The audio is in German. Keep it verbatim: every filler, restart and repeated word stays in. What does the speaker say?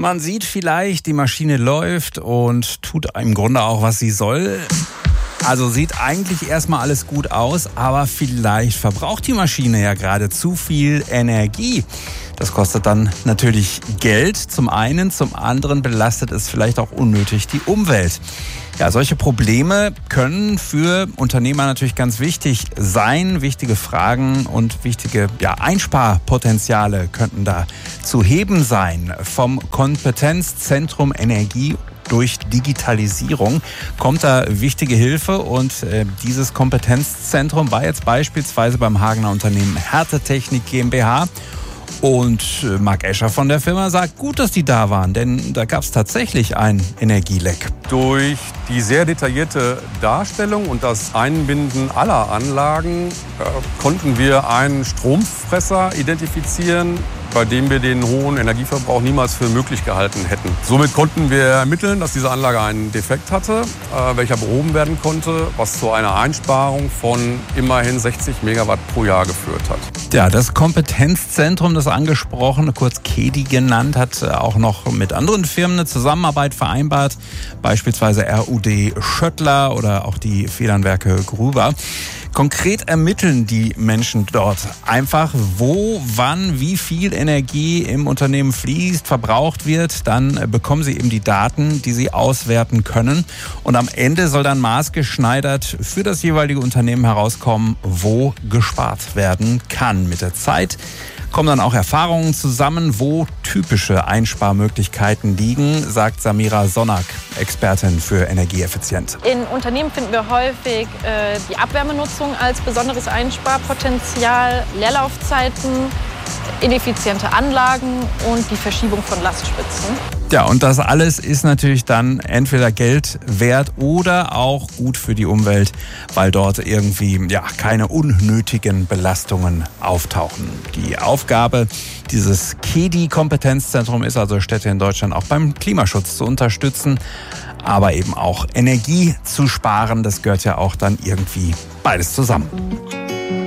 Man sieht vielleicht, die Maschine läuft und tut im Grunde auch, was sie soll. Also sieht eigentlich erstmal alles gut aus, aber vielleicht verbraucht die Maschine ja gerade zu viel Energie. Das kostet dann natürlich Geld zum einen, zum anderen belastet es vielleicht auch unnötig die Umwelt. Ja, solche Probleme können für Unternehmer natürlich ganz wichtig sein. Wichtige Fragen und wichtige ja, Einsparpotenziale könnten da zu heben sein. Vom Kompetenzzentrum Energie durch Digitalisierung kommt da wichtige Hilfe und äh, dieses Kompetenzzentrum war jetzt beispielsweise beim Hagener Unternehmen Härtetechnik GmbH. Und Marc Escher von der Firma sagt, gut, dass die da waren, denn da gab es tatsächlich ein Energieleck. Durch die sehr detaillierte Darstellung und das Einbinden aller Anlagen äh, konnten wir einen Stromfresser identifizieren, bei dem wir den hohen Energieverbrauch niemals für möglich gehalten hätten. Somit konnten wir ermitteln, dass diese Anlage einen Defekt hatte, äh, welcher behoben werden konnte, was zu einer Einsparung von immerhin sechzig Megawatt pro Jahr geführt hat. Ja, das Kompetenzzentrum, das angesprochene, kurz KEDI genannt, hat auch noch mit anderen Firmen eine Zusammenarbeit vereinbart, beispielsweise R U D Schöttler oder auch die Federnwerke Gruber. Konkret ermitteln die Menschen dort einfach, wo, wann, wie viel Energie im Unternehmen fließt, verbraucht wird. Dann bekommen sie eben die Daten, die sie auswerten können. Und am Ende soll dann maßgeschneidert für das jeweilige Unternehmen herauskommen, wo gespart werden kann. Mit der Zeit kommen dann auch Erfahrungen zusammen, wo typische Einsparmöglichkeiten liegen, sagt Samira Sonnack, Expertin für Energieeffizienz. In Unternehmen finden wir häufig äh, die Abwärmenutzung als besonderes Einsparpotenzial, Leerlaufzeiten, ineffiziente Anlagen und die Verschiebung von Lastspitzen. Ja, und das alles ist natürlich dann entweder Geld wert oder auch gut für die Umwelt, weil dort irgendwie ja keine unnötigen Belastungen auftauchen. Die Aufgabe dieses KEDI-Kompetenzzentrum ist also, Städte in Deutschland auch beim Klimaschutz zu unterstützen, aber eben auch Energie zu sparen. Das gehört ja auch dann irgendwie beides zusammen.